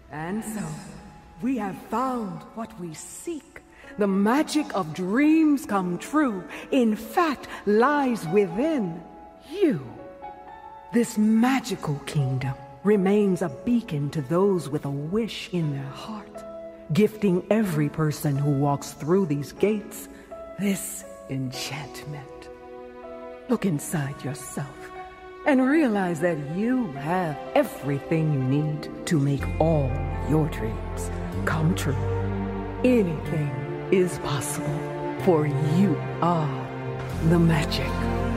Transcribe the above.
And so, we have found what we seek. The magic of dreams come true, in fact, lies within you. This magical kingdom remains a beacon to those with a wish in their heart, gifting every person who walks through these gates this enchantment. Look inside yourself and realize that you have everything you need to make all your dreams come true. Anything is possible, for you are the magic.